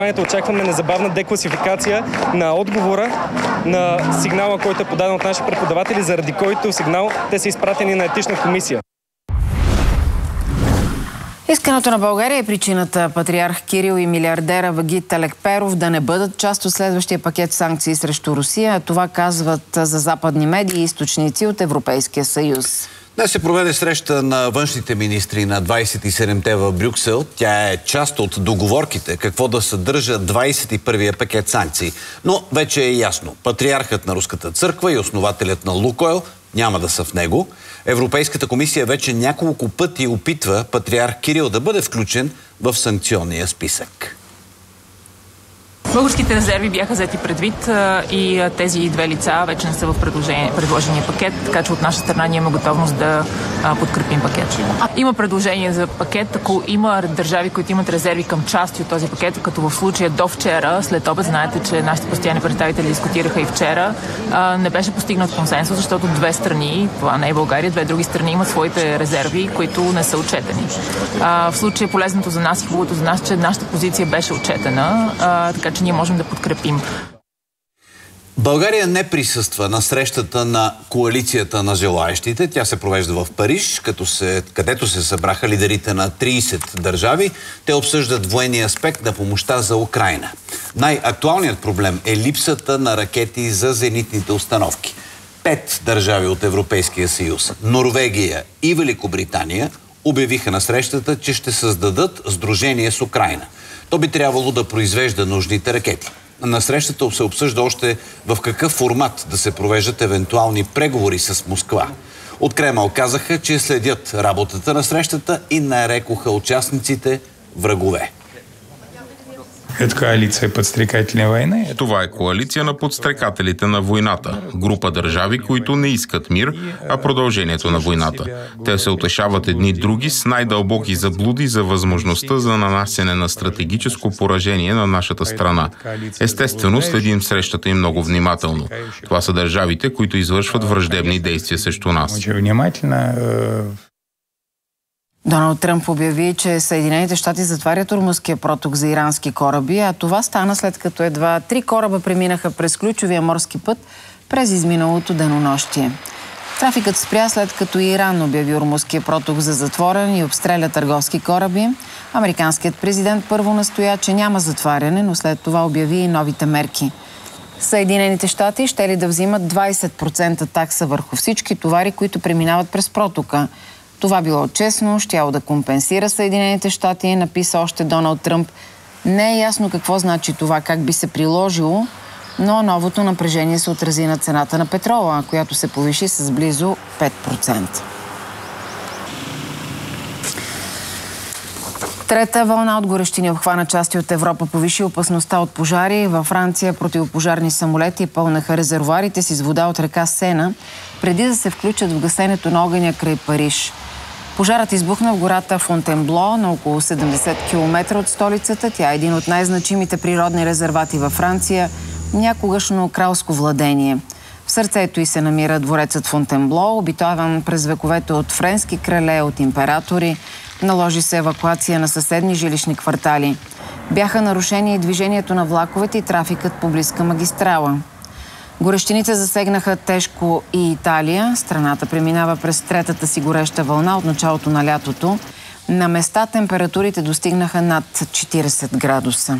Очакваме незабавна декласификация на отговора на сигнала, който е подаден от наши преподаватели, заради който сигнал те са изпратени на етична комисия. Искането на България е причината патриарх Кирил и милиардера Вагит Талекперов да не бъдат част от следващия пакет санкции срещу Русия. Това казват за западни медии и източници от Европейския съюз. Днес се проведе среща на външните министри на 27-те в Брюксел. Тя е част от договорките какво да съдържа 21-я пакет санкции. Но вече е ясно. Патриархът на Руската църква и основателят на Лукойл няма да са в него. Европейската комисия вече няколко пъти опитва патриарх Кирил да бъде включен в санкционния списък. Българските резерви бяха взети предвид и тези две лица вече не са в предложения пакет, така че от наша страна ние имаме готовност да подкрепим пакет. Има предложение за пакет, ако има държави, които имат резерви към части от този пакет, като в случая до вчера, след обед, знаете, че нашите постоянни представители дискутираха и вчера, не беше постигнат консенсус, защото две страни, това не е България, две други страни имат своите резерви, които не са отчетени. В случая полезното за нас и хубавото за нас, че нашата позиция беше отчетена, така че ние можем да подкрепим. България не присъства на срещата на коалицията на желаещите. Тя се провежда в Париж, където се събраха лидерите на 30 държави. Те обсъждат военния аспект на помощта за Украйна. Най-актуалният проблем е липсата на ракети за зенитните установки. 5 държави от Европейския съюз, Норвегия и Великобритания, обявиха на срещата, че ще създадат сдружение с Украйна. То би трябвало да произвежда нужните ракети. На срещата се обсъжда още в какъв формат да се провеждат евентуални преговори с Москва. От Кремъл казаха, че следят работата на срещата и нарекоха участниците врагове. Това е коалиция на подстрекателите на войната. Група държави, които не искат мир, а продължението на войната. Те се утешават едни други с най-дълбоки заблуди за възможността за нанасене на стратегическо поражение на нашата страна. Естествено, следим срещата им много внимателно. Това са държавите, които извършват враждебни действия срещу нас. Доналд Тръмп обяви, че Съединените щати затварят Ормузския проток за ирански кораби, а това стана след като едва 3 кораба преминаха през ключовия морски път през изминалото денонощие. Трафикът спря след като Иран обяви Ормузския проток за затворен и обстреля търговски кораби. Американският президент първо настоя, че няма затваряне, но след това обяви и новите мерки. Съединените щати ще ли да взимат 20% такса върху всички товари, които преминават през протока. Това било честно, щяло да компенсира Съединените щати, написа още Доналд Тръмп. Не е ясно какво значи това, как би се приложило, но новото напрежение се отрази на цената на петрола, която се повиши с близо 5%. Трета вълна от горещини обхвана части от Европа, повиши опасността от пожари. Във Франция противопожарни самолети пълнаха резервоарите си с вода от река Сена, преди да се включат в гасенето на огъня край Париж. Пожарът избухна в гората Фонтенбло, на около 70 км от столицата. Тя е един от най-значимите природни резервати във Франция, някогашно кралско владение. В сърцето й се намира дворецът Фонтенбло, обитаван през вековете от френски крале, от императори. Наложи се евакуация на съседни жилищни квартали. Бяха нарушени и движението на влаковете и трафикът по близка магистрала. Горещините засегнаха тежко и Италия. Страната преминава през третата си гореща вълна от началото на лятото. На места температурите достигнаха над 40 градуса.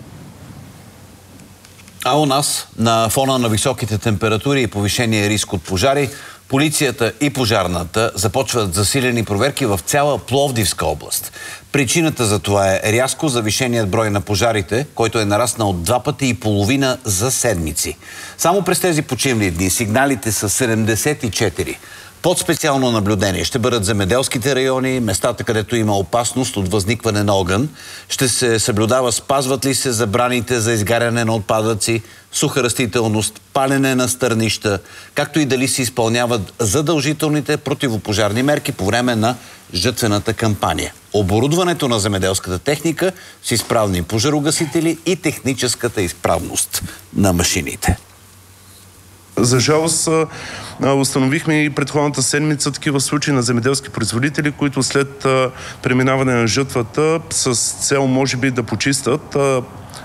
А у нас, на фона на високите температури и повишения риск от пожари, полицията и пожарната започват засилени проверки в цяла Пловдивска област. Причината за това е рязко завишеният брой на пожарите, който е нараснал 2,5 пъти за седмици. Само през тези почивни дни сигналите са 74. Под специално наблюдение ще бъдат земеделските райони, местата, където има опасност от възникване на огън. Ще се съблюдава спазват ли се забраните за изгаряне на отпадъци, суха растителност, палене на стърнища, както и дали се изпълняват задължителните противопожарни мерки по време на жътвената кампания. Оборудването на земеделската техника с изправни пожарогасители и техническата изправност на машините. За жалост, установихме и предходната седмица такива случаи на земеделски производители, които след преминаване на жътвата с цел може би да почистят,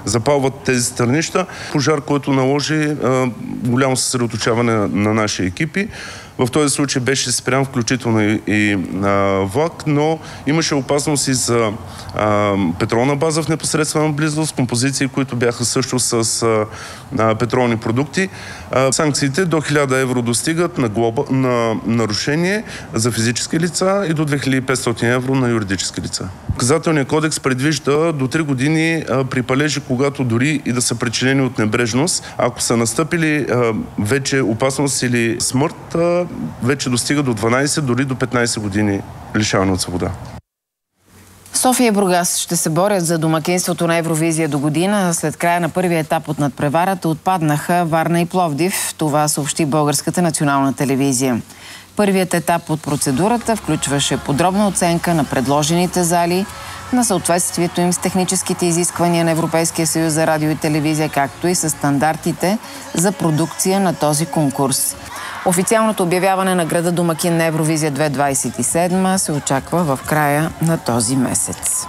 запалват тези стърнища. Пожар, който наложи голямо съсредоточаване на наши екипи. В този случай беше спрян включително и влак, но имаше опасност и за петролна база в непосредствена близост, композиции, които бяха също с петролни продукти. Санкциите до 1000 евро достигат на нарушение за физически лица и до 2500 евро на юридически лица. Наказателният кодекс предвижда до 3 години при палежи, когато дори и да са причинени от небрежност, ако са настъпили вече опасност или смърт, вече достига до 12, дори до 15 години лишаване от свобода. София и Бургас ще се борят за домакинството на Евровизия до година. След края на първия етап от надпреварата отпаднаха Варна и Пловдив. Това съобщи Българската национална телевизия. Първият етап от процедурата включваше подробна оценка на предложените зали, на съответствието им с техническите изисквания на Европейския съюз за радио и телевизия, както и с стандартите за продукция на този конкурс. Официалното обявяване на града домакин на Евровизия 2027 се очаква в края на този месец.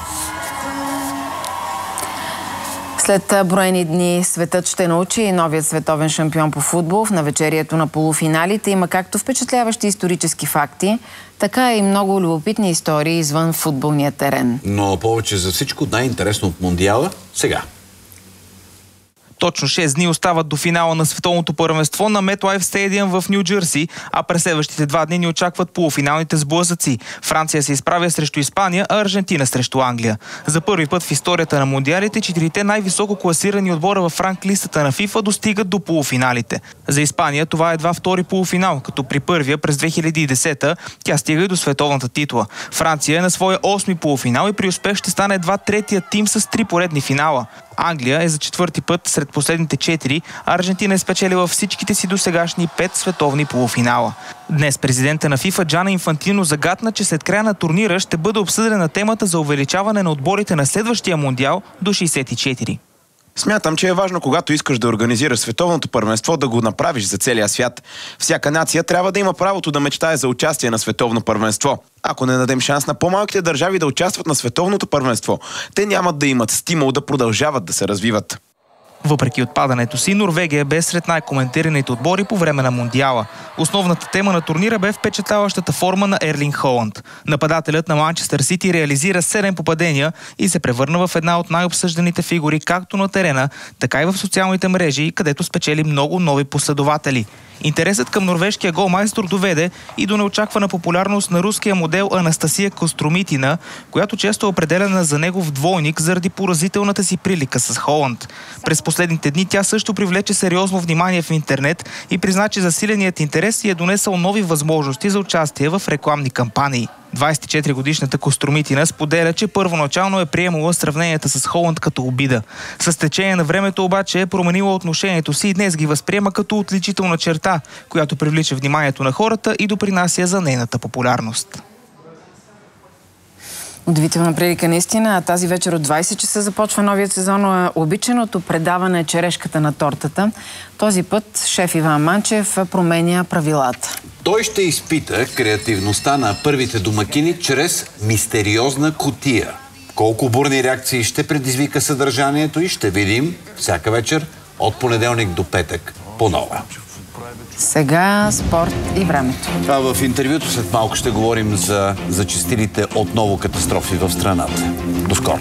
След броени дни светът ще научи и новият световен шампион по футбол. В навечерието на полуфиналите има както впечатляващи исторически факти, така и много любопитни истории извън футболния терен. Но повече за всичко най-интересно от Мондиала сега. Точно 6 дни остават до финала на световното първенство на MetLife Stadium в Ню Джерси, а през следващите 2 дни ни очакват полуфиналните сблъсъци. Франция се изправя срещу Испания, а Аржентина срещу Англия. За първи път в историята на мондиалите 4-те най-високо класирани отбора в ранглистата на FIFA достигат до полуфиналите. За Испания това е едва втори полуфинал, като при първия през 2010-та тя стига и до световната титла. Франция е на своя 8-ми полуфинал и при успех ще стане едва третия тим с 3 поредни финала. Англия е за 4-ти път сред последните 4, а Аржентина е спечелила всичките си досегашни 5 световни полуфинала. Днес президента на FIFA Джани Инфантино загатна, че след края на турнира ще бъде обсъдена темата за увеличаване на отборите на следващия мондиал до 64. Смятам, че е важно, когато искаш да организираш световното първенство, да го направиш за целия свят. Всяка нация трябва да има правото да мечтае за участие на световно първенство. Ако не дадем шанс на по-малките държави да участват на световното първенство, те нямат да имат стимул да продължават да се развиват. Въпреки отпадането си, Норвегия бе сред най-коментираните отбори по време на мондиала. Основната тема на турнира бе впечатляващата форма на Ерлинг Холанд. Нападателят на Манчестър Сити реализира 7 попадения и се превърна в една от най-обсъжданите фигури както на терена, така и в социалните мрежи, където спечели много нови последователи. Интересът към норвежкия голмайстор доведе и до неочаквана популярност на руския модел Анастасия Костромитина, която често е определена за негов двойник заради поразителната си прилика с Холанд. През последните дни тя също привлече сериозно внимание в интернет и призна, че засиленият интерес ѝ е донесъл нови възможности за участие в рекламни кампании. 24-годишната Костромитина споделя, че първоначално е приемала сравненията с Холанд като обида. С течение на времето обаче е променила отношението си и днес ги възприема като отличителна черта, която привлича вниманието на хората и допринася за нейната популярност. Удивителна прилика наистина. Тази вечер от 20 часа започва новият сезон на обичаното предаване "Черешката на тортата". Този път шеф Иван Манчев променя правилата. Той ще изпита креативността на първите домакини чрез мистериозна кутия. Колко бурни реакции ще предизвика съдържанието и ще видим всяка вечер от понеделник до петък по нова. Сега спорт и времето. В интервюто след малко ще говорим за зачестилите отново катастрофи в страната. До скоро!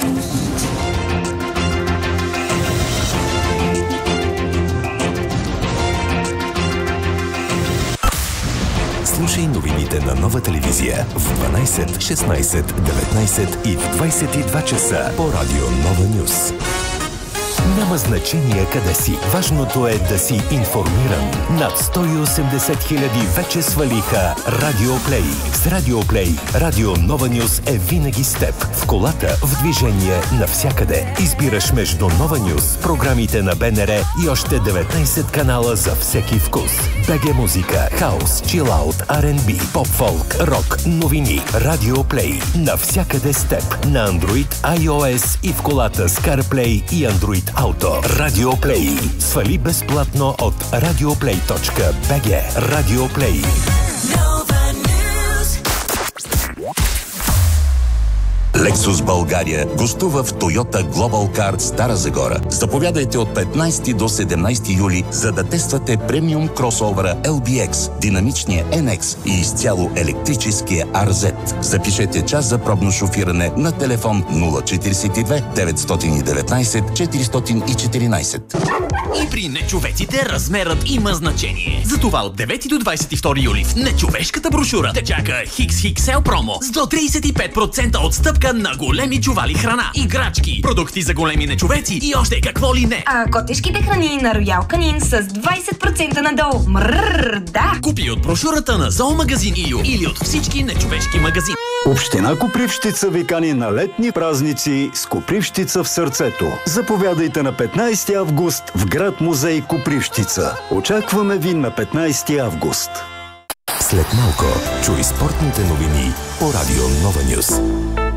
Слушай новините на Нова телевизия в 12, 16, 19 и в 22 часа по радио Нова Нюс. Няма значение къде си. Важното е да си информиран. Над 180 хиляди вече свалиха Радио Плей. С Радио Плей, Радио Нова Нюс е винаги с теб. В колата, в движение, навсякъде. Избираш между Нова Нюс, програмите на БНР и още 19 канала за всеки вкус. БГ музика, хаус, чилаут, R&B, поп-фолк, рок, новини. Радио Плей. Навсякъде с теб. На Android, iOS и в колата с CarPlay и Android Auto. Радио Плей. Свали безплатно от radioplay.bg. Радио Плей. Lexus България гостува в Toyota Global Car Стара Загора. Заповядайте от 15 до 17 юли, за да тествате премиум кросовера LBX, динамичния NX и изцяло електрическия RZ. Запишете час за пробно шофиране на телефон 042 919 414. И при нечовеците размерът има значение. Затова от 9 до 22 юли в нечовешката брошура те чака XXL промо с до 35% отстъпка на големи чували храна, играчки, продукти за големи нечовеци и още какво ли не. А котешките храни на Роял Канин с 20% надолу. Мрррр, да! Купи от брошурата на Зоомагазин ИЮ или от всички нечовешки магазини. Община Копривщица ви кани на летни празници с Копривщица в сърцето. Заповядайте на 15 август в град музей Копривщица. Очакваме ви на 15 август. След малко чуй спортните новини по Радио Нова Нюс.